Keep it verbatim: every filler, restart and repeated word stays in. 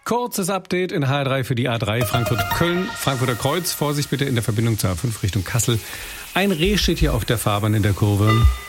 Kurzes Update in H R drei für die A drei Frankfurt-Köln, Frankfurter Kreuz. Vorsicht bitte in der Verbindung zur A fünf Richtung Kassel. Ein Reh steht hier auf der Fahrbahn in der Kurve.